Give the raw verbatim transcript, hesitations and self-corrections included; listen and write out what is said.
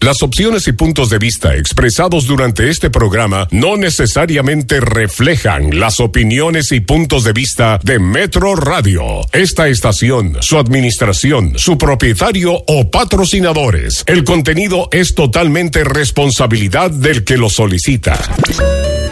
Las opiniones y puntos de vista expresados durante este programa no necesariamente reflejan las opiniones y puntos de vista de Metro Radio, esta estación, su administración, su propietario o patrocinadores. El contenido es totalmente responsabilidad del que lo solicita.